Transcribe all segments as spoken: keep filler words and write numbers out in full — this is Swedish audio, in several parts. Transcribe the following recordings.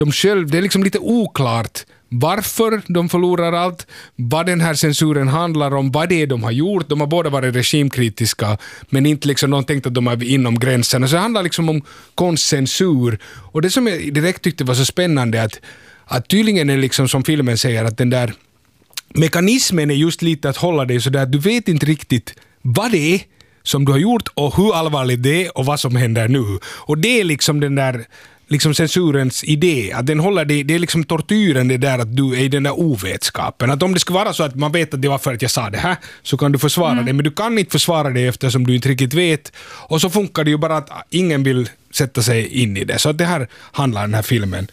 de själv, det är liksom lite oklart varför de förlorar allt, vad den här censuren handlar om, vad det är de har gjort. De har båda varit regimkritiska, men inte liksom någon tänkt att de är inom gränserna. Så det handlar liksom om konstcensur. Och det som jag direkt tyckte var så spännande är att, att tydligen är liksom som filmen säger att den där mekanismen är just lite att hålla dig så där att du vet inte riktigt vad det är som du har gjort och hur allvarligt det är och vad som händer nu. Och det är liksom den där liksom censurens idé, att den håller det, det är liksom tortyren det där att du är i den där ovetskapen. Att om det ska vara så att man vet att det var för att jag sa det här, så kan du försvara mm. det, men du kan inte försvara det eftersom du inte riktigt vet. Och så funkar det ju bara att ingen vill sätta sig in i det. Så att det här handlar den här filmen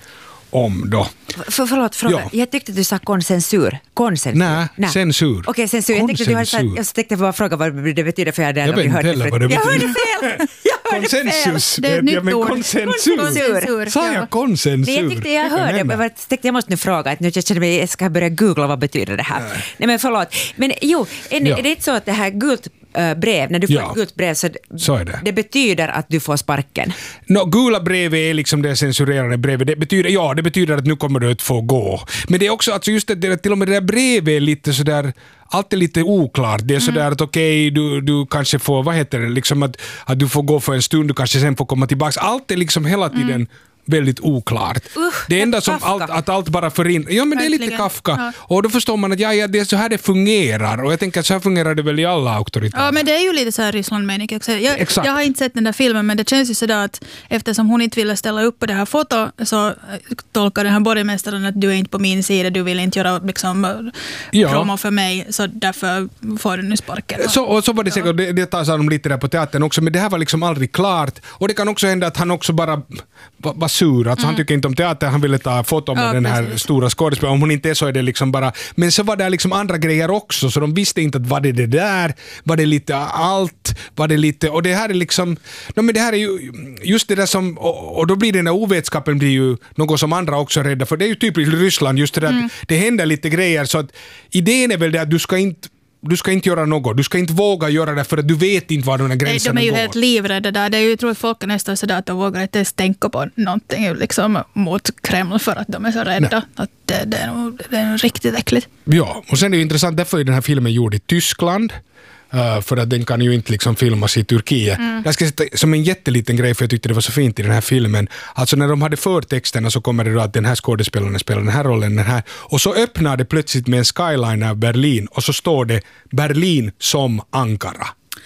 om då. För, förlåt, fråga. Ja. Jag tyckte du sa konsensur. Konsensur. Nej, Nej. censur. Okej, okay, censur. Jag tyckte du hade sagt, jag tänkte bara fråga vad det betyder för jag hade jag vet inte heller vad det betyder. Jag hörde fel. Jag hörde konsensus. Fel. Det är ett nytt ord. Konsensur. Konsensur. Sa jag konsensur? Nej, jag tyckte jag hörde. Jag, jag tänkte jag måste nu fråga. Att nu jag känner mig, jag ska börja googla vad betyder det här. Nej, Nej men förlåt. Men jo, är, ja. är det inte så att det här gult brev, när du får ja. ett gult brev så, så är det. det betyder att du får sparken. No, gula brev är liksom det censurerade brevet. Det betyder, ja, det betyder att nu kommer du att få gå. Men det är också alltså just det, till och med det där brevet är lite sådär, allt är lite oklart. Det är sådär mm. att okej, okay, du, du kanske får, vad heter det, liksom att, att du får gå för en stund, du kanske sen får komma tillbaka. Allt är liksom hela tiden mm. väldigt oklart. Uh, det enda som allt, att allt bara för in. Ja, men det är lite Kafka. Ja. Och då förstår man att ja, ja, det är så här det fungerar. Och jag tänker att så här fungerar det väl i alla auktoriteter. Ja, men det är ju lite så här Ryssland-mening också. Jag, jag har inte sett den där filmen, men det känns ju sådär att eftersom hon inte ville ställa upp på det här foto så tolkar den här borgmästaren att du är inte på min sida, du vill inte göra liksom ja. promo för mig, så därför får du nu sparken. Så, och så var det säkert, det, det tar sig lite där på teatern också, men det här var liksom aldrig klart. Och det kan också hända att han också bara var sur. Alltså mm. han tycker inte om teater, han ville ta foto med ja, den här precis. stora skådespelaren. Om hon inte är så är det liksom bara... Men så var det liksom andra grejer också, så de visste inte att var det det där, var det lite allt, var det lite... Och det här är liksom... No, men det här är ju just det där som... Och, och då blir den här ovetskapen blir ju något som andra också är rädda för. Det är ju typiskt Ryssland, just det där mm. att det händer lite grejer, så att idén är väl det att du ska inte Du ska inte göra något. Du ska inte våga göra det för att du vet inte var de här gränserna går. De är ju går. helt livrädda där. Det är ju, jag tror att folk är nästan sådär att de vågar inte ens tänka på någonting liksom, mot Kreml för att de är så rädda. Att det, det, är nog, det är nog riktigt äckligt. Ja, och sen är det ju intressant, därför är den här filmen gjord i Tyskland. Uh, för att den kan ju inte liksom filmas i Turkiet. Mm. Jag ska sätta som en jätteliten grej, för jag tyckte det var så fint i den här filmen. Alltså när de hade förtexterna så kommer det då att den här skådespelaren spelar den här rollen, den här. Och så öppnar det plötsligt med en skyline av Berlin och så står det Berlin som Ankara.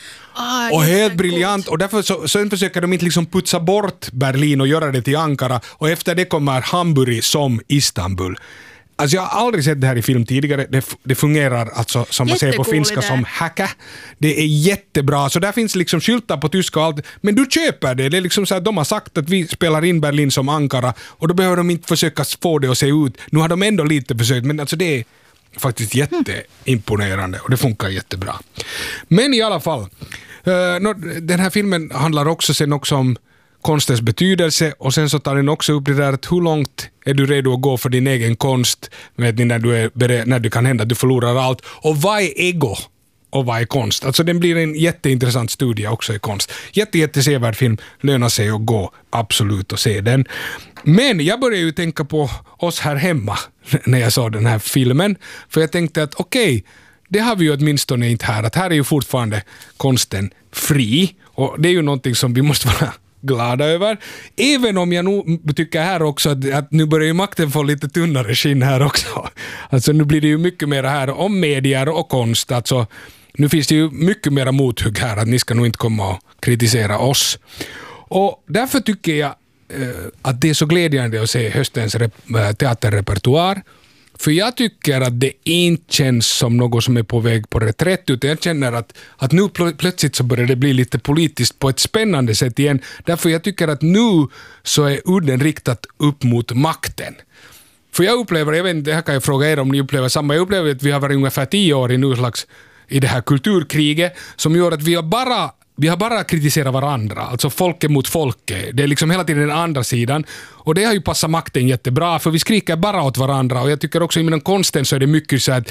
Ah, och helt briljant, och därför så, sen försöker de inte liksom putsa bort Berlin och göra det till Ankara, och efter det kommer Hamburg som Istanbul. Alltså jag har aldrig sett det här i film tidigare. Det, det fungerar alltså som man säger på finska det. som hacka. Det är jättebra. Så där finns liksom skyltar på tyska och allt. Men du köper det. Det är liksom så att de har sagt att vi spelar in Berlin som Ankara. Och då behöver de inte försöka få det att se ut. Nu har de ändå lite försökt. Men alltså det är faktiskt jätteimponerande. Och det funkar jättebra. Men i alla fall. Den här filmen handlar också sen också om konstens betydelse, och sen så tar den också upp det där att hur långt är du redo att gå för din egen konst, vet ni, när du är bered, när det kan hända att du förlorar allt, och vad är ego och vad är konst. Alltså den blir en jätteintressant studie också i konst. Jätte, jättesevärd film, lönar sig att gå absolut och se den. Men jag började ju tänka på oss här hemma när jag såg den här filmen, för jag tänkte att okej, okay, det har vi ju åtminstone inte här, att här är ju fortfarande konsten fri, och det är ju någonting som vi måste vara glada över. Även om jag nog tycker här också att, att nu börjar ju makten få lite tunnare skinn här också. Alltså nu blir det ju mycket mer här om medier och konst. Alltså nu finns det ju mycket mer mothugg här, att ni ska nog inte komma och kritisera oss. Och därför tycker jag eh, att det är så glädjande att se höstens rep- teaterrepertoar. För jag tycker att det inte känns som något som är på väg på reträtt, utan jag känner att, att nu pl- plötsligt så börjar det bli lite politiskt på ett spännande sätt igen. Därför jag tycker att nu så är udden riktat upp mot makten. För jag upplever, jag vet inte, det här kan jag fråga er om ni upplever samma, jag upplever att vi har varit ungefär tio år i nu slags i det här kulturkriget som gör att vi har bara Vi har bara kritiserat varandra, alltså folket mot folket. Det är liksom hela tiden den andra sidan. Och det har ju passat makten jättebra, för vi skriker bara åt varandra. Och jag tycker också inom konsten så är det mycket så att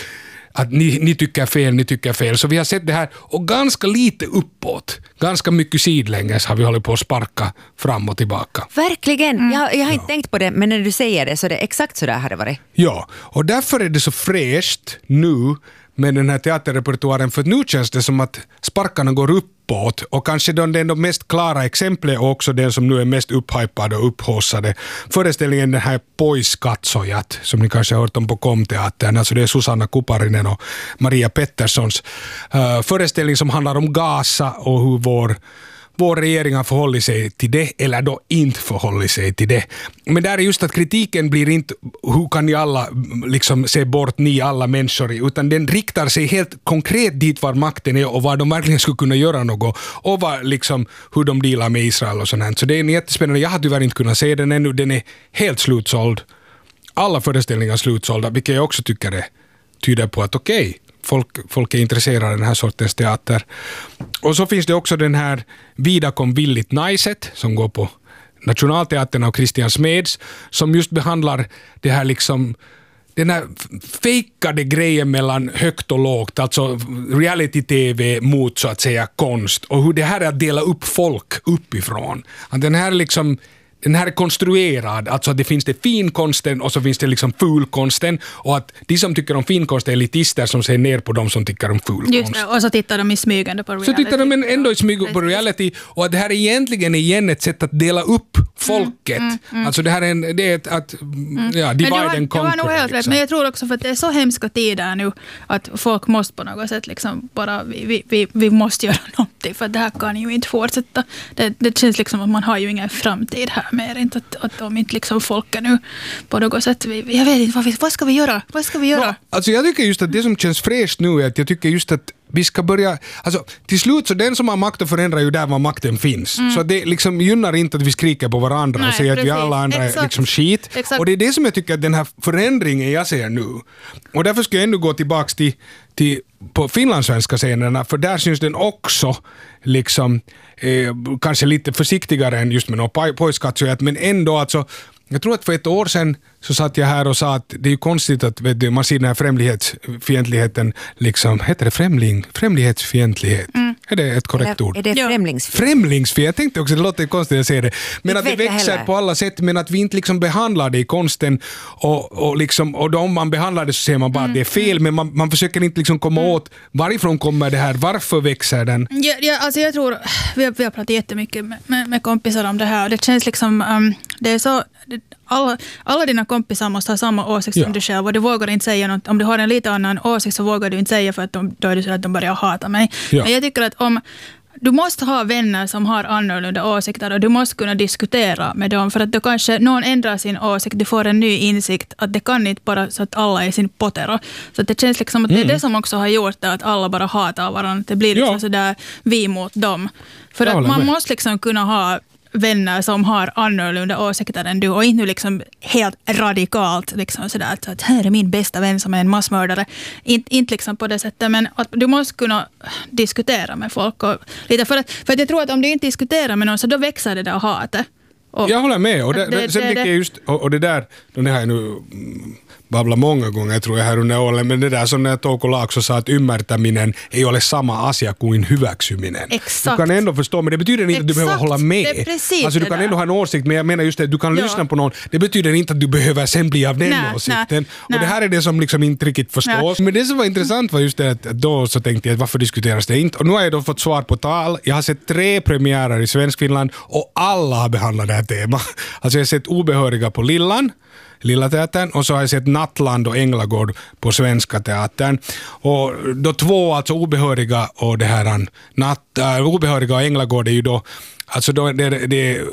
att ni, ni tycker fel, ni tycker fel. Så vi har sett det här och ganska lite uppåt. Ganska mycket sidlänges har vi hållit på att sparka fram och tillbaka. Verkligen. Mm. Jag, jag har inte ja. tänkt på det, men när du säger det så det är exakt så där har det varit. Ja, och därför är det så fräscht nu med den här teaterrepertoaren, för nu känns det som att sparkarna går uppåt och kanske den, den mest klara exemplet är också den som nu är mest upphypad och upphaussade. Föreställningen den här Pois katsojat som ni kanske har hört om på Komteatern, alltså det är Susanna Kuparinen och Maria Petterssons uh, föreställning som handlar om Gaza och hur vår vår regering har förhållit sig till det eller då inte förhållit sig till det. Men där är just att kritiken blir inte hur kan ni alla liksom se bort ni alla människor, utan den riktar sig helt konkret dit var makten är och var de verkligen skulle kunna göra något och var, liksom, hur de dealar med Israel och sånt. Så det är en jättespännande. Jag hade tyvärr inte kunnat se den ännu. Den är helt slutsåld. Alla föreställningar är slutsålda, vilket jag också tycker det tyder på att okej, okay, Folk, folk är intresserade av den här sortens teater. Och så finns det också den här Vida kom villigt najset som går på Nationalteatern av Christian Smeds som just behandlar det här liksom den här fejkade grejen mellan högt och lågt, alltså reality-tv mot så att säga konst och hur det här är att dela upp folk uppifrån. Att den här liksom Den här är konstruerad, alltså att det finns det finkonsten och så finns det liksom fulkonsten och att de som tycker om finkonst är elitister som ser ner på de som tycker om fulkonst. Just det, och så tittar de i smygande på reality. Så tittar de ändå i smygande på reality och att det här är egentligen igen ett sätt att dela upp folket. Mm, mm, mm. Alltså det här är, en, det är ett, att mm. ja, divide and conquer. Det var nog helt rätt, men jag tror också för att det är så hemska tider nu att folk måste på något sätt liksom bara, vi, vi, vi måste göra någonting för det här kan ju inte fortsätta. Det, det känns liksom att man har ju ingen framtid här. Mer inte att, att om inte liksom folket nu på något sätt, vi, jag vet inte, vad, vad ska vi göra? Vad ska vi göra? No, alltså jag tycker just att det som känns fräscht nu är att jag tycker just att vi ska börja, alltså till slut så den som har makt att förändra ju där var makten finns. Mm. Så det liksom gynnar inte att vi skriker på varandra. Nej, och säger precis. Att vi alla andra Exakt. Är liksom skit. Exakt. Och det är det som jag tycker att den här förändringen jag ser nu. Och därför ska jag ändå gå tillbaka till, till på finlandssvenska scenerna, för där syns den också liksom eh, kanske lite försiktigare än just med någon pojskatsojat, men ändå alltså jag tror att för ett år sedan så satt jag här och sa att det är ju konstigt att vet du, man ser den här främlighetsfientligheten liksom, heter det främling, främlighetsfientlighet? Mm. Är det ett korrekt ord? Är det främlingsfientlighet? Främlingsfientlighet, jag tänkte också, det låter konstigt att säga det. Men det att det växer på alla sätt, men att vi inte liksom behandlar det i konsten och, och, liksom, och om man behandlar det så ser man bara mm. att det är fel, men man, man försöker inte liksom komma mm. åt varifrån kommer det här, varför växer den? Ja, ja, alltså jag tror, vi har, vi har pratat jättemycket med, med, med kompisar om det här och det känns liksom, um, det är så Alla, alla dina kompisar måste ha samma åsikt som ja. Du själv och du vågar inte säga något. Om du har en lite annan åsikt så vågar du inte säga för att de, då är det så att de börjar hata mig. Ja. Men jag tycker att om du måste ha vänner som har annorlunda åsikter och du måste kunna diskutera med dem för att då kanske någon ändrar sin åsikt, du får en ny insikt att det kan inte bara så att alla är sin potero. Så att det känns liksom att mm. det är det som också har gjort det, att alla bara hatar varandra. Det blir liksom ja. Sådär vi mot dem. För att man med. Måste liksom kunna ha vänner som har annorlunda åsikter än du och inte liksom helt radikalt liksom sådär att, att här är min bästa vän som är en massmördare. Inte, inte liksom på det sättet, men att du måste kunna diskutera med folk och lite för att, för att jag tror att om du inte diskuterar med någon så då växer det där hatet. Och jag håller med och det, det, sen det, det, just, och, och det där, det här är nu babbla många gånger tror jag här under åren, men det där som när Touko Laakso sa att ymmärtäminen ei ole sama asia kuin hyväksyminen. Exakt. Du kan ändå förstå, men det betyder inte Exakt. Att du behöver hålla med. Det är precis alltså du kan ändå ha en åsikt, men jag menar just det, du kan ja. Lyssna på någon. Det betyder inte att du behöver sen bli av den nä, åsikten. Nä, och nä. Det här är det som liksom inte riktigt förstås. Nä. Men det som var intressant var just det att då så tänkte jag att varför diskuteras det inte? Och nu har jag då fått svar på tal. Jag har sett tre premiärer i Svenskfinland och alla har behandlat det här temat. Alltså jag har sett Obehöriga på Lillan, Lilla teatern, och så har jag sett Nattland och Änglagård på Svenska teatern. Och då två, alltså Obehöriga och det här natt, äh, Obehöriga och Änglagård är ju då, alltså då det, det, det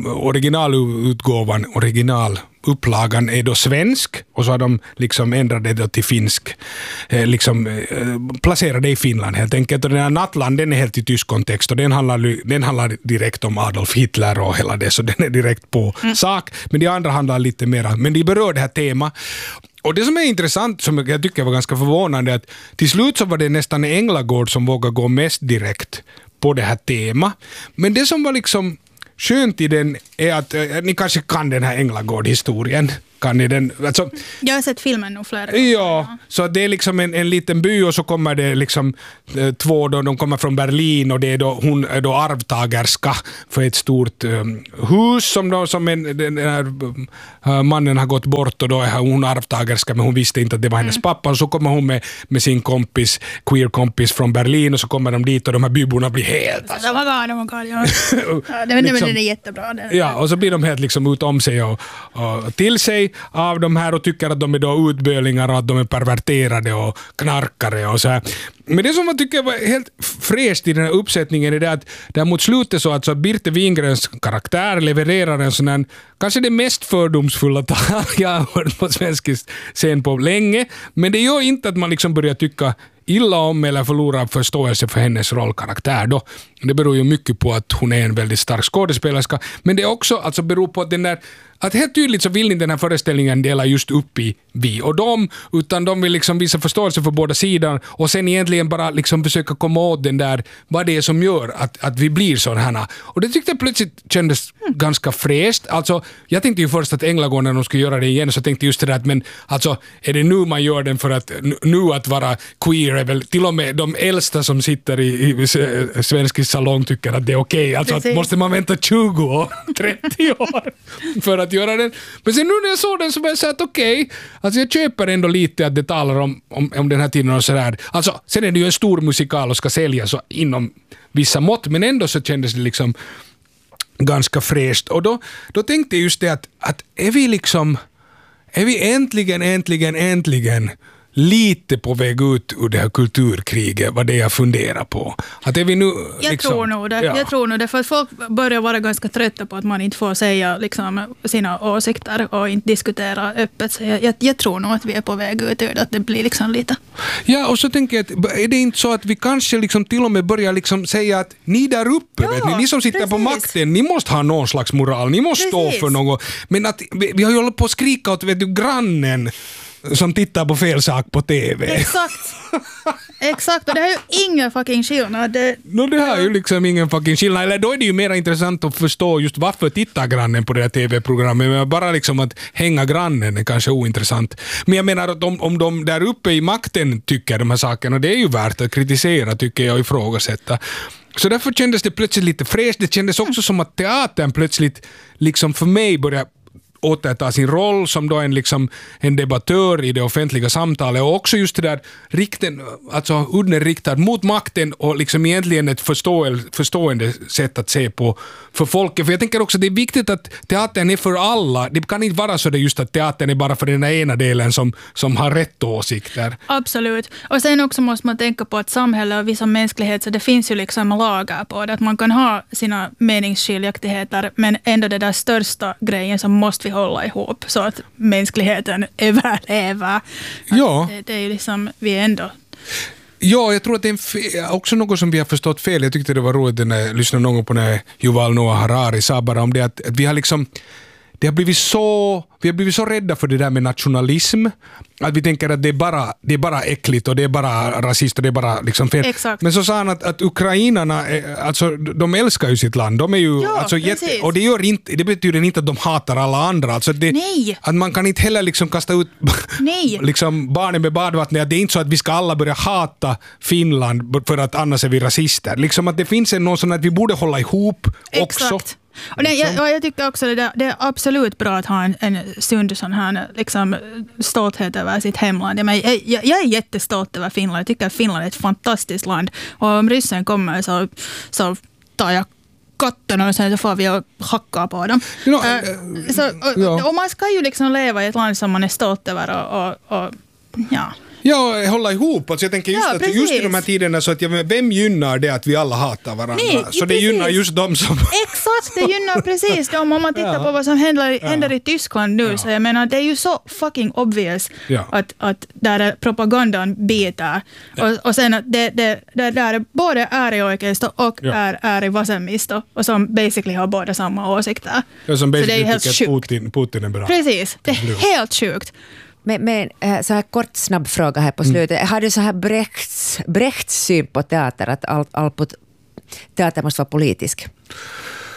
originalutgåvan, original upplagan är då svensk och så har de liksom ändrat det då till finsk, eh, liksom eh, placerade i Finland helt enkelt. Och den här Nattland, den är helt i tysk kontext och den handlar, den handlar direkt om Adolf Hitler och hela det, så den är direkt på mm. sak. Men de andra handlar lite mer, men de berör det här temat. Och det som är intressant, som jag tycker var ganska förvånande, är att till slut så var det nästan Änglagård som vågade gå mest direkt på det här temat. Men det som var liksom skönt i den är att, eh, ni kanske kan den här Änglagård-historien. kan ni den... Alltså, jag har sett filmen nog flera gånger. Ja, så det är liksom en, en liten by och så kommer det liksom eh, två då, de kommer från Berlin och det är då, hon är då arvtagerska för ett stort um, hus som, då, som en, den här uh, mannen har gått bort och då är hon arvtagerska men hon visste inte att det var hennes mm. pappa och så kommer hon med, med sin kompis, queer kompis från Berlin och så kommer de dit och de här byborna blir helt... Alltså. Oh my God, oh my God, ja. ja, det, liksom, det är jättebra. Det. Ja, och så blir de helt liksom utom sig och, och till sig av de här och tycker att de är då utbölingar och att de är perverterade och knarkare och så här. Men det som jag tycker var helt fräscht i den här uppsättningen är det att där mot slutet så att så Birte Wingrens karaktär levererar en sån här, kanske det mest fördomsfulla tal jag har hört på svensk scen på länge, men det gör inte att man liksom börjar tycka illa om eller förlorar förståelse för hennes rollkaraktär då. Det beror ju mycket på att hon är en väldigt stark skådespelerska, men det är också alltså beror på att den där att helt tydligt så vill inte den här föreställningen dela just upp i vi och dem, utan de vill liksom visa förståelse för båda sidor och sen egentligen bara liksom försöka komma åt den där, vad det är som gör att, att vi blir sådana här. Och det tyckte jag plötsligt kändes mm. ganska fräscht. Alltså, jag tänkte ju först att Änglagården när de skulle göra det igen så tänkte jag just det där att men alltså, är det nu man gör den för att nu att vara queer är väl till och med de äldsta som sitter i, i svensk salong tycker att det är okej. Okay. Alltså att måste man vänta tjugo år, trettio år för att göra den. Men sen nu när jag såg den så var jag så att okej, okay, alltså jag köper ändå lite att det talar om, om, om den här tiden och sådär. Alltså sen är det ju en stor musikal och ska sälja så inom vissa mått, men ändå så kändes det liksom ganska fräscht. Och då, då tänkte jag just det att, att är vi liksom är vi äntligen, äntligen, äntligen lite på väg ut ur det här kulturkriget, vad det jag funderar på. Att är vi nu, jag liksom, tror nog det. Ja. Jag tror nog det, för att folk börjar vara ganska trötta på att man inte får säga liksom, sina åsikter och inte diskutera öppet. Så jag, jag, jag tror nog att vi är på väg ut ur det, att det blir liksom lite... Ja, och så tänker jag att är det inte så att vi kanske liksom till och med börjar liksom säga att ni där uppe, ja, vet ni, ni som sitter precis. På makten, ni måste ha någon slags moral, ni måste precis. Stå för något. Men att vi, vi har ju hållit på att skrika åt vet du, grannen som tittar på fel sak på T V. Exakt. Exakt, och det här är ju ingen fucking skillnad. Det, no, det här är ju liksom ingen fucking skillnad. Eller då är det ju mer intressant att förstå just varför tittar grannen på det här T V-programmet. Men bara liksom att hänga grannen är kanske ointressant. Men jag menar att om, om de där uppe i makten tycker de här sakerna, det är ju värt att kritisera tycker jag och ifrågasätta. Så därför kändes det plötsligt lite fräscht. Det kändes också som att teatern plötsligt liksom för mig började återta sin roll som då en, liksom, en debattör i det offentliga samtalet och också just det där rikten, alltså udden riktad mot makten och liksom egentligen ett förståel, förstående sätt att se på för folket. För jag tänker också att det är viktigt att teatern är för alla. Det kan inte vara så det just att teatern är bara för den ena delen som, som har rätt åsikter. Absolut. Och sen också måste man tänka på att samhälle och vissa mänsklighet, så det finns ju liksom lagar på det. Att man kan ha sina meningsskiljaktigheter men ändå det där största grejen som måste vi hålla ihop så att mänskligheten överlever. Ja. Det, det är ju liksom, vi är ändå... Ja, jag tror att det är en fe- också något som vi har förstått fel. Jag tyckte det var roligt när jag lyssnade någon på när Yuval Noah Harari sa bara om det att, att vi har liksom det har blivit så vi har blivit så rädda för det där med nationalism att vi tänker att det är bara det är bara äckligt och det är bara rasist och det är bara liksom fel. Exakt. Men så sa han att, att ukrainarna är, alltså de älskar ju sitt land. De är ju ja, alltså jätte, och det gör inte det betyder inte att de hatar alla andra. Alltså det, Nej. Att man kan inte heller liksom kasta ut Nej. liksom barnen med badvattnet. Det är inte så att vi ska alla börja hata Finland för att annars är vi rasister. Liksom att det finns en någon sån att vi borde hålla ihop också. Exakt. Och det, jag, jag tycker också att det, det är absolut bra att ha en, en sund sån här liksom, stolthet över sitt hemland. Jag, jag, jag är jättestolt över Finland. Jag tycker att Finland är ett fantastiskt land. Och om ryssen kommer så, så tar jag katterna och sen så får vi att hacka på dem. You know, uh, så, och, ja. och man ska ju liksom leva i ett land som man är stolt över och, och, och ja... Ja, hålla ihop. Alltså jag tänker just ja, att just i de här tiderna så att ja, vem gynnar det att vi alla hatar varandra? Nej, så det precis. gynnar just dem som... Exakt, det gynnar precis dem. Om man tittar ja. på vad som händer, ja. händer i Tyskland nu ja. så jag menar, det är ju så fucking obvious ja. att, att där propagandan biter. Ja. Och, och sen att det, det, det där är både är i oikeisto och ja. är, är i vasemmisto och som basically har båda samma åsikter. Ja, som basically så det är helt tycker att Putin, Putin är bra. Precis, det är helt sjukt. Men, men så här kort snabb fråga här på slutet. Mm. Har du så här Brechts, Brechts syn på teater att all, all teater måste vara politisk?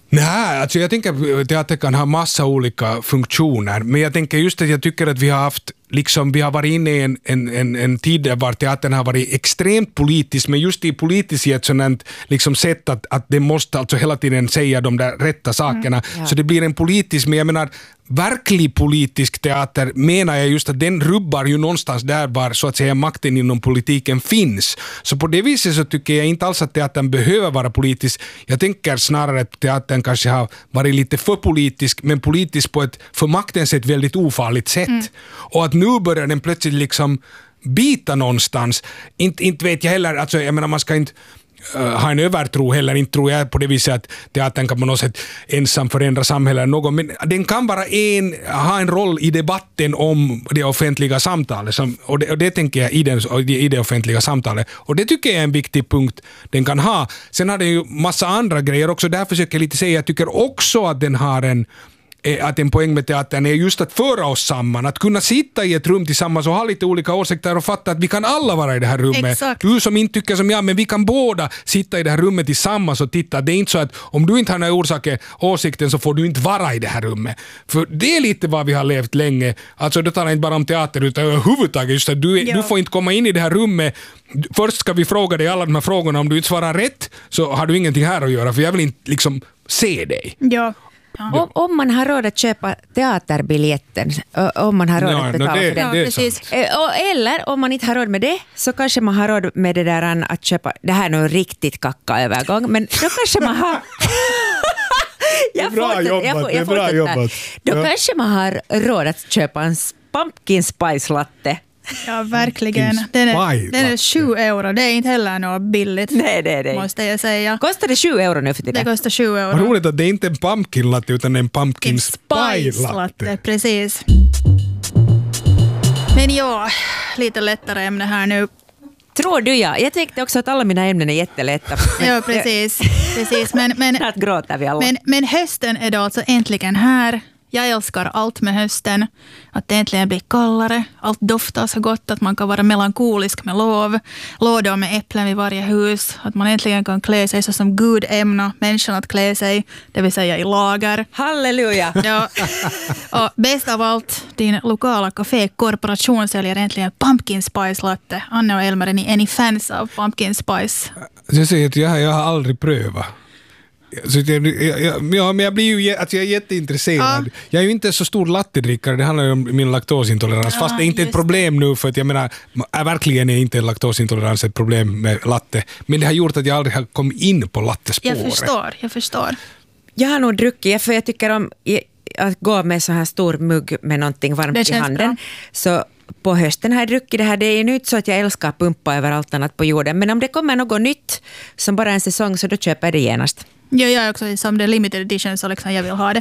Nej, alltså jag tänker att teater kan ha massa olika funktioner, men jag tänker just att jag tycker att vi har haft liksom, vi har varit inne i en, en, en, en tid där var teatern har varit extremt politisk, men just i politiskt i ett sådant liksom sätt att, att det måste alltså hela tiden säga de där rätta sakerna. Mm, ja. Så det blir en politisk, men jag menar verklig politisk teater menar jag just att den rubbar ju någonstans där var så att säga makten inom politiken finns. Så på det viset så tycker jag inte alls att teatern behöver vara politisk. Jag tänker snarare att teatern kanske har varit lite för politisk, men politisk på ett för maktens ett väldigt ofarligt sätt. Mm. Och att nu börjar den plötsligt liksom bita någonstans. Inte, inte vet jag heller, alltså jag menar man ska inte uh, ha en övertro heller, inte tror jag på det viset att teatern kan på något sätt ensam förändra samhället någon, men den kan vara en, ha en roll i debatten om det offentliga samtalet som, och, det, och det tänker jag i, den, i det offentliga samtalet, och det tycker jag är en viktig punkt den kan ha. Sen har den ju massa andra grejer också, där försöker jag lite säga, jag tycker också att den har en att en poäng med teatern är just att föra oss samman, att kunna sitta i ett rum tillsammans och ha lite olika åsikter och fatta att vi kan alla vara i det här rummet. Exakt. Du som inte tycker som jag, men vi kan båda sitta i det här rummet tillsammans och titta. Det är inte så att om du inte har några orsaker, åsikten, så får du inte vara i det här rummet. För det är lite vad vi har levt länge. Alltså det talar inte bara om teater utan överhuvudtaget just att du, du får inte komma in i det här rummet. Först ska vi fråga dig alla de här frågorna. Om du inte svarar rätt så har du ingenting här att göra, för jag vill inte liksom se dig. Ja. Ja. Om, om man har råd att köpa teaterbiljetten, om man har råd ja, att betala det, för den. det precis. Eller om man inte har råd med det, så kanske man har råd med det där att köpa, det här är nog riktigt kacka övergång, men då kanske man har jag bra får, jobbat, jag får, jag det är bra jobbat. Då ja. kanske man har råd att köpa en pumpkin spice latte. Ja, verkligen. Den är, den är sju euro. Det är inte heller något billigt. Nej, det är det. Måste jag säga. Kostar det sju euro nu för tiden? Det kostar sju euro. Vad roligt att det är inte en pumpkin latte utan en pumpkin spice latte. Precis. Men ja, lite lättare ämne här nu. Tror du ja? Jag tänkte också att alla mina ämnen är jättelätta. Ja, precis. precis. Men, men, att gråter vi alla. Men, men hösten är då alltså äntligen här. Jag älskar allt med hösten. Att det äntligen blir kallare. Allt doftar så gott att man kan vara melankolisk med lov. Lådor med äpplen vid varje hus. Att man äntligen kan klä sig så som Gud ämnar människan att klä sig. Det vill säga i lager. Halleluja! Ja. Och bäst av allt, din lokala café korporation säljer äntligen pumpkin spice latte. Anna och Elmer, är ni, är ni fans av pumpkin spice? Jag säger att jag, jag har aldrig prövat. Så jag, jag, ja, men jag blir ju alltså jag är jätteintresserad. Ja. Jag är ju inte så stor lattedrickare, det handlar ju om min laktosintolerans. Ja, fast det är inte ett problem nu, för att jag menar, är verkligen är inte laktosintolerans ett problem med latte. Men det har gjort att jag aldrig har kommit in på lattespåret. Jag förstår, jag förstår. Jag har nog druckit, för jag tycker om att gå med så här stor mugg med någonting varmt i handen. Bra. Så på hösten har jag druckit det här. Det är ju inte så att jag älskar pumpa över allt annat på jorden. Men om det kommer något nytt som bara en säsong, så då köper jag det genast. Ja, jag är också som det limited edition, så liksom jag vill ha det.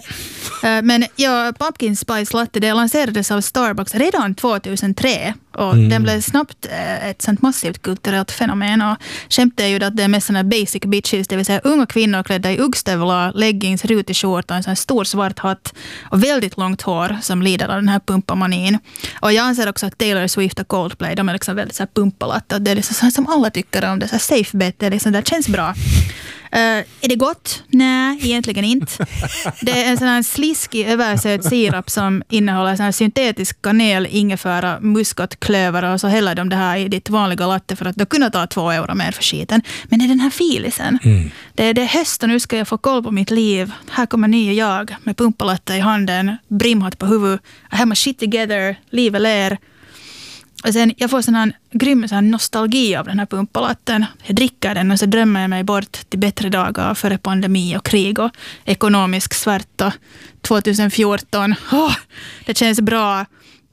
Men ja, pumpkin spice latte, det lanserades av Starbucks redan tjugohundratre. Och mm. den blev snabbt ett sånt massivt kulturellt fenomen. Och skämt är ju att det är mest såna basic bitches, det vill säga unga kvinnor klädda i uggstövlar, leggings, rutig skjorta och en sån stor svart hatt och väldigt långt hår som lider av den här pumpamanin. Och jag anser också att Taylor Swift och Coldplay, de är liksom väldigt så här pumpalatte. Det är liksom sånt som alla tycker om, det är så safe bet, det, är liksom, det känns bra. Uh, är det gott? Nej, egentligen inte. Det är en sån här sliskig översöt sirap som innehåller sån här syntetisk kanel, ingefära, muskat, klöver, och så häller de det här i ditt vanliga latte för att då kunna ta två euro mer för skiten. Men det är den här filisen. Mm. Det är det höst och nu ska jag få koll på mitt liv. Här kommer nya jag med pumpalatte i handen, brimhatt på huvud. I have my shit together, livet ler. Och sen jag får sån här grym sån här nostalgi av den här pumpalatten. Jag dricker den och så drömmer jag mig bort till bättre dagar före pandemi och krig och ekonomisk svärta tjugohundrafjorton. Oh, det känns bra.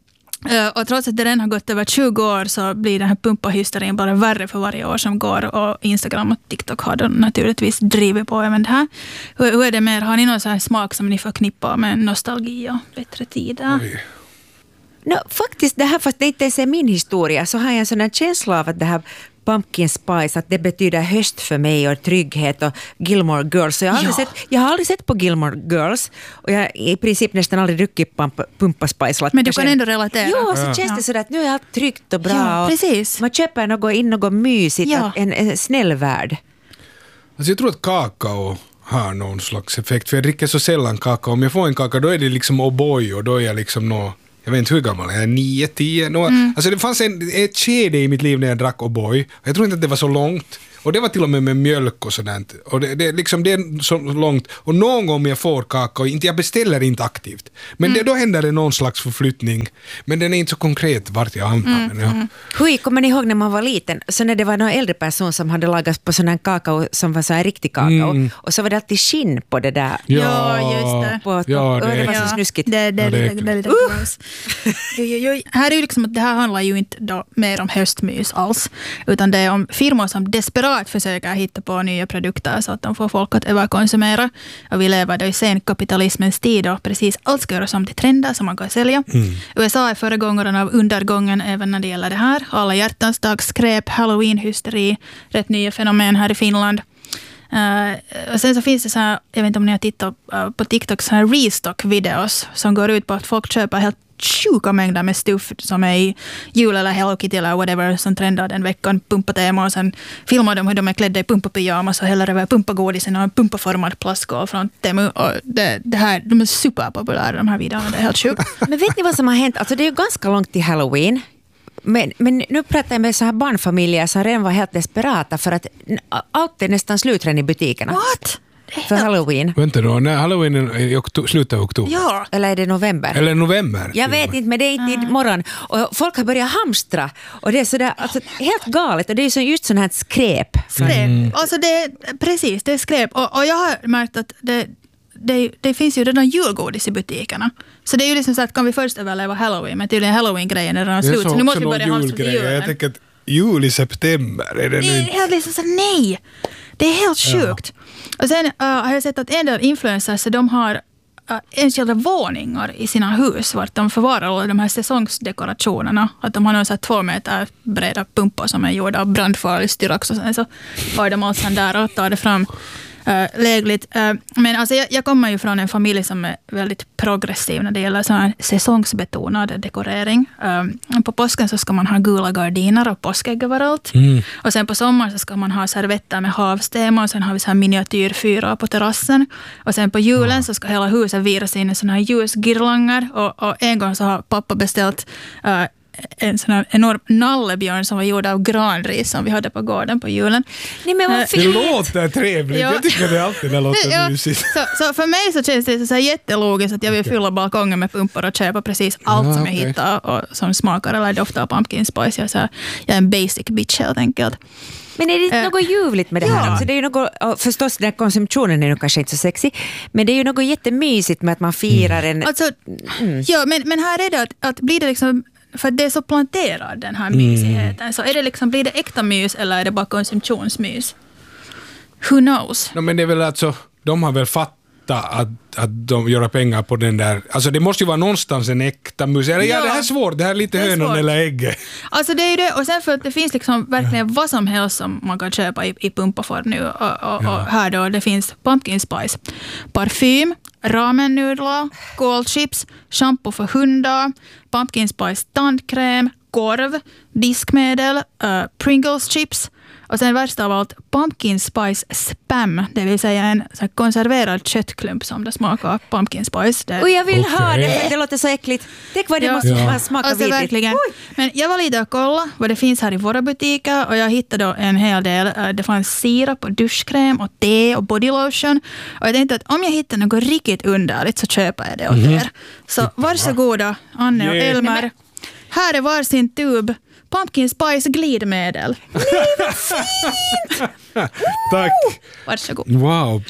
Och trots att det redan har gått över tjugo år så blir den här pumpahysterin bara värre för varje år som går. Och Instagram och TikTok har då naturligtvis drivit på även det här. Hur är det mer? Har ni någon sån här smak som ni förknippar med nostalgi och bättre tider? Oj. No, faktiskt, det här, fast det inte ens är min historia, så har jag en sån här känsla av att det här pumpkin spice, att det betyder höst för mig och trygghet och Gilmore Girls. Så jag, har aldrig sett, jag har aldrig sett på Gilmore Girls och jag har i princip nästan aldrig druckit pumpa, pumpa spice latte. Men du kan ändå relatera. Jo, så ja. känns det sådär att nu är allt tryggt och bra. Ja, precis. Och man köper något in, något mysigt, ja. en, en snäll värld. Alltså jag tror att kakao har någon slags effekt. För jag dricker så sällan kakao. Om jag får en kakao då är det liksom O'boy och då är jag liksom nå, jag vet inte hur gammal jag är, nio, tio. Nå, mm. Alltså det fanns en, ett skede i mitt liv när jag drack O'boy. Jag tror inte att det var så långt. Och det var till och med med mjölk och sådant. Och det, det, liksom, det är så långt. Och någon gång jag får kakao, inte, jag beställer inte aktivt. Men mm. det, då händer det någon slags förflyttning. Men den är inte så konkret vart jag hamnar. Mm. Ja. Mm. Hur kommer ni ihåg när man var liten? Så när det var någon äldre person som hade lagat på sån här kakao som var så här riktig kakao. Mm. Och så var det alltid skinn på det där. Ja, just det. På, på, ja, det, det, det var så ja. snuskigt. Det, det, ja, det, det, det, det är lite uh! gross. jo, jo, jo. Här är ju liksom att det här handlar ju inte då mer om höstmys alls. Utan det är om firmor som desperat försöker hitta på nya produkter så att de får folk att överkonsumera. Och vi lever då i sen kapitalismens tid och precis allt ska göras om till trender som man kan sälja. Mm. U S A är föregångaren av undergången även när det gäller det här. Alla hjärtans dag, skräp, halloween-hysteri, rätt nya fenomen här i Finland. Uh, och sen så finns det så här, jag vet inte om ni har tittat uh, på TikTok, så här restock-videos som går ut på att folk köper helt sjuka mängder med stuff som är i jul eller Hello Kitty eller whatever som trendar den veckan, pumpatema, och sen filmar de hur de är klädda i pumpapyjamas och häller över pumpagodisen och en pumpaformad plastskål från Temu. Och det, det här, de är superpopulära de här videorna, det är helt sjukt. Men vet ni vad som har hänt? Alltså det är ju ganska långt till Halloween. Men, men nu pratar jag med så här barnfamiljer som redan var helt desperata för att allt är nästan slut redan i butikerna. What? För Halloween. Vänta då, när Halloween är i okto- slutet av oktober. Ja, eller är det november? Eller november. Jag vet inte, men det är inte mm. imorgon. Och folk har börjat hamstra. Och det är sådär, alltså, helt galet. Och det är så just sån här skräp. Skräp. Mm. Alltså det är, precis, det är skräp. Och, och jag har märkt att det, det, det finns ju redan julgodis i butikerna. Så det är ju liksom så att kan vi först överleva Halloween, men tydligen Halloween-grejen är redan slut. Så nu måste vi börja hamstra till julen. Jag tänker att jul i september är det nu. Det är helt liksom så, nej. Det är helt sjukt. Ja. Och sen uh, har jag sett att en del influencers, de har uh, enskilda våningar i sina hus vart de förvarar alla de här säsongsdekorationerna. Att de har någon så här två meter breda pumpar som är gjorda av brandfarlig styrax och sen så har de allt sånt där och tar det fram uh, lägligt. Uh, men alltså jag, jag kommer ju från en familj som är väldigt progressiv när det gäller sån här säsongsbetonad dekorering. Um, på påsken så ska man ha gula gardiner och påskägg överallt. Mm. Och sen på sommaren så ska man ha servetter med havstema och sen har vi så här miniatyrfyra på terrassen. Och sen på julen mm. så ska hela huset viras in i såna här ljusgirlanger. Och, och en gång så har pappa beställt uh, en sån här enorm nallebjörn som var gjord av granris som vi hade på gården på julen. Nej, men vad fint. Det låter trevligt. Ja. Jag tycker det alltid det låter ja. mysigt. Så, så för mig så känns det så här jättelogiskt att jag vill okay. fylla balkongen med pumpor och köpa precis allt ja, som jag okay. hittar och som smakar eller doftar av pumpkin spice. Jag, så här, jag är en basic bitch helt enkelt. Men är det inte äh, något ljuvligt med det här? Ja. Alltså det är ju något, förstås den här konsumtionen är nog kanske inte så sexy, men det är ju något jättemysigt med att man firar en... Alltså, mm. Ja, men, men här är det att, att blir det liksom... För det är så planterad den här mysigheten. Mm. Så är det liksom, blir det äkta mys eller är det bara konsumtionsmys? Who knows? No, men det är väl alltså, de har väl fattat att, att de gör pengar på den där. Alltså det måste ju vara någonstans en äkta mys. Ja, ja, det här är svårt. Det här är lite är hönon svårt. Eller ägg. Alltså det är ju det. Och sen för att det finns liksom verkligen vad som helst som man kan köpa i, i pumpaform nu. Och, och, ja. och här då, det finns pumpkin spice. Parfym, ramennudlar, kolchips, shampoo för hundar, pumpkin spice tandkräm, korv, diskmedel, uh, Pringles chips och sen värsta av allt pumpkin spice spam, det vill säga en så här konserverad köttklump som det smakar pumpkin spice. Det... Och jag vill okay. ha det, det låter så äckligt. Tänk vad det ja. måste ja. smaka alltså, verkligen. Men jag var lite och kolla vad det finns här i våra butiker och jag hittade då en hel del. Det fanns sirap och duschkräm och te och bodylotion. Och jag tänkte att om jag hittar något riktigt underligt så köper jag det åt mm-hmm. er. Så varsågoda Anne och yeah. Elmer. Här är varsin tub pumpkin spice glidmedel. Nej, vad fint! Tack. Varsågod. Wow.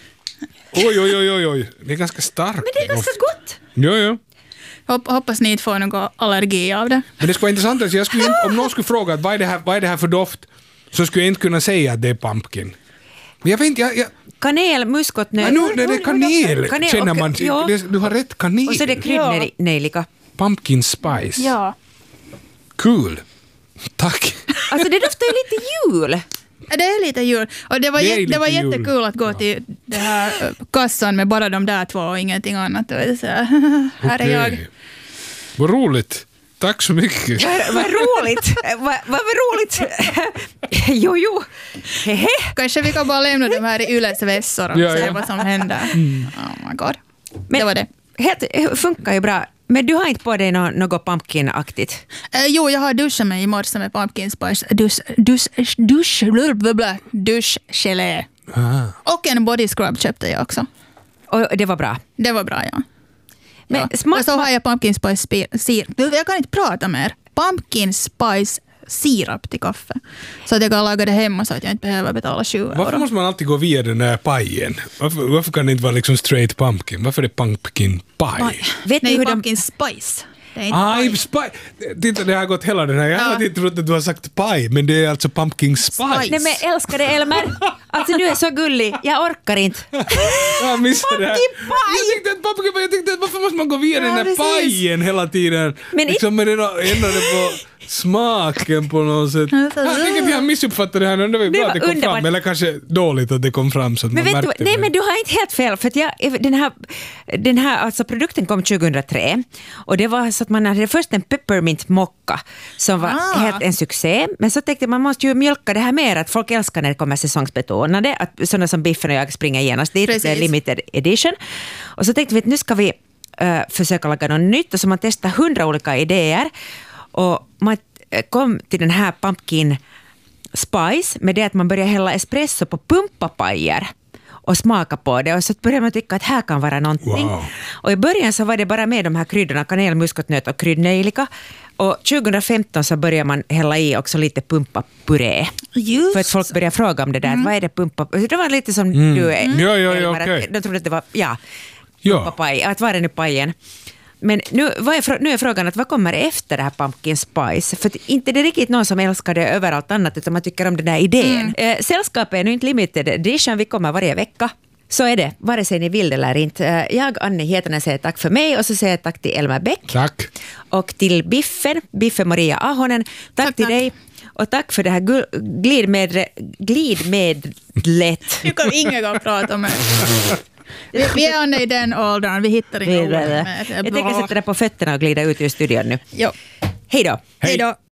Oj, oj, oj, oj, oj. Det är ganska starkt. Men det är ganska gott. Ja, ja. Hopp, hoppas ni inte får någon allergi av det. Men det skulle vara intressant. Alltså jag skulle inte, om någon skulle fråga vad är, det här, vad är det här för doft så skulle jag inte kunna säga att det är pumpkin. Men jag vet inte, jag... jag kanel, muskotnöt. Ja, nu, det är kanel, kanel känner man. Och, ja. det, du har rätt, kanel. Och så är det kryddnejlika. Pumpkin spice. Ja. Cool. Tack. Alltså det doftar ju lite jul. Det är lite jul. Och det var, det jät- det var jättekul att gå ja. till det här kassan med bara de där två och ingenting annat. Så, här okay. är jag. Vad roligt. Tack så mycket. Vad, vad roligt. Vad, vad roligt. jo, jo. Hehe. Kanske vi kan bara lämna dem här i Yles vässor och ja, se ja. vad som händer. Mm. Oh my god. Men, det var det. Helt, funkar ju bra. Men du har inte på dig något, något pumpkin-aktigt? Uh, jo, jag har duschat mig i morse med pumpkin spice. Dusch, dusch, dusch, blablabla, duschgelé. Ah. Och en body scrub köpte jag också. Och det var bra? Det var bra, ja. Men ja. Smak, och så har jag pumpkin spice sirap. Jag kan inte prata mer. Pumpkin spice sirap till kaffe. Så att jag kan laga det hemma så att jag inte behöver betala tjugo euro. Varför måste man alltid gå via den här pajen? Varför, varför kan det inte vara liksom straight pumpkin? Varför är det pumpkin pie? Vet ni hur pumpkin de... spice. Aj, spice. Titta, det har gått hela den här. Jag har inte trott att du har sagt pie, men det är alltså pumpkin spice. Nej, men älskade Elmer. Alltså du är så gullig. Jag orkar inte. Jag missade det här. Pumpkin pie! Jag tyckte att pumpkin pie, jag tyckte att varför måste man gå via ja, den här precis. Pajen hela tiden? Men liksom med det ändå på smaken på något sätt. Jag tycker att jag missuppfattade det här. Det var ju bra att det kom underbart. Fram. Eller kanske dåligt att det kom fram så att men man vet märkte du, nej, det. men du har inte helt fel. För att jag, den här, den här alltså produkten kom tjugohundratre. Och det var så att man hade först en peppermint mocka som var ah. helt en succé. Men så tänkte man måste ju mjölka det här mer. Att folk älskar när det kommer säsongsbetonade. Att sådana som Biffen och jag springer genast dit. Precis. Det är limited edition. Och så tänkte vi att nu ska vi uh, försöka laga något nytt. Och så man testade hundra olika idéer. Och man kom till den här pumpkin spice med det att man börjar hälla espresso på pumpapajer och smaka på det och så börjar man tycka att här kan vara någonting. Wow. Och i början så var det bara med de här kryddorna, kanel, muskotnöt och kryddnejlika. Och tjugohundrafemton så börjar man hälla i också lite pumpapuré. Just. För att folk börjar fråga om det där. Mm. Vad är det pumpa? Det var lite som mm. du är. Mm. Ja, ja, ja, okay. De trodde att det var, ja, pumpapaj. Att var är nu pajen? Men nu, vad är, nu är frågan att vad kommer efter det här pumpkin spice? För inte det är riktigt någon som älskar det överallt annat utan man tycker om den här idén. Mm. Eh, sällskapet är nu inte limited edition, vi kommer varje vecka. Så är det, vare sig ni vill eller inte. Jag, Annie Hietanen, säger tack för mig och så säger jag tack till Elmer Bäck. Tack. Och till Biffen, Biffen Maria Ahonen. Tack, tack till tack. dig. Och tack för det här glidmedlet. glidmedlet. Du kan ingen gång prata med. Vi är Anne i den åldern, vi hittar inte ord med. Jag tänker sätta det på fötterna och glida ut ur studion nu. Jo. Hej då. Hej då.